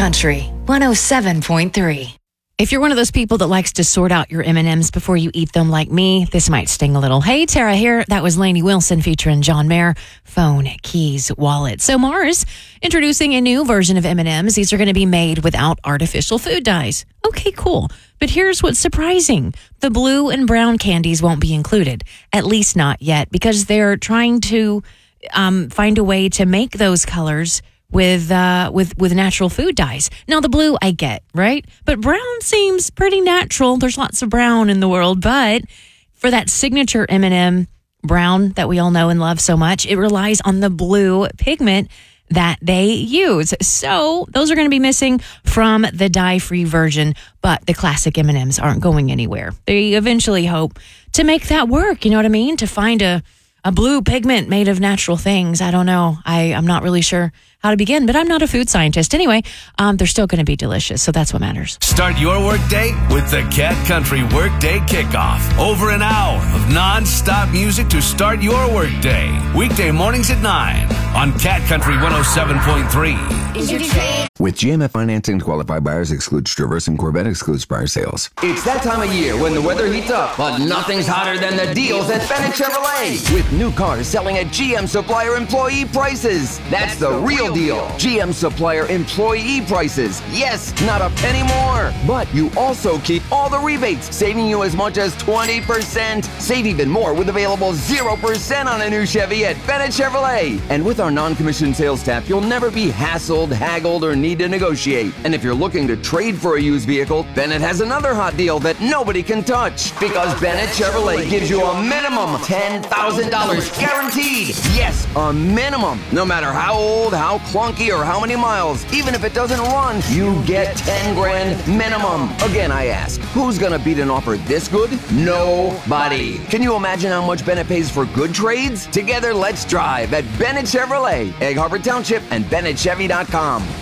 Country 107.3. If you're one of those people that likes to sort out your M&Ms before you eat them like me, this might sting a little. Hey, Tara here. That was Lainey Wilson featuring John Mayer. Phone, keys, wallet. So Mars introducing a new version of M&Ms. These are going to be made without artificial food dyes. Okay, cool. But here's what's surprising. The blue and brown candies won't be included. At least not yet, because they're trying to find a way to make those colors with natural food dyes. Now, the blue I get, right? But brown seems pretty natural. There's lots of brown in the world, but for that signature M&M brown that we all know and love so much, it relies on the blue pigment that they use. So those are going to be missing from the dye-free version, but the classic M&Ms aren't going anywhere. They eventually hope to make that work, you know what I mean? To find a blue pigment made of natural things. I don't know. I'm not really sure how to begin, but I'm not a food scientist. Anyway, they're still going to be delicious, so that's what matters. Start your workday with the Cat Country Workday Kickoff. Over an hour of non-stop music to start your workday. Weekday mornings at 9 on Cat Country 107.3. With GMF financing to qualify buyers excludes Traverse and Corvette excludes prior sales. It's that time of year when the weather heats up, but nothing's hotter than the deals at Bennett Chevrolet. With new cars selling at GM Supplier employee prices. That's the real deal. GM Supplier employee prices. Yes, not a penny more. But you also keep all the rebates, saving you as much as 20%. Save even more with available 0% on a new Chevy at Bennett Chevrolet. And with our non-commissioned sales staff, you'll never be hassled, haggled, or need to negotiate. And if you're looking to trade for a used vehicle, Bennett has another hot deal that nobody can touch. Because Bennett Chevrolet gives you a minimum $10,000 guaranteed. Yes, a minimum. No matter how old, how clunky, or how many miles, even if it doesn't run, you get 10 grand minimum. Again, I ask, who's gonna beat an offer this good? Nobody. Can you imagine how much Bennett pays for good trades? Together, let's drive at Bennett Chevrolet, Egg Harbor Township, and BennettChevy.com.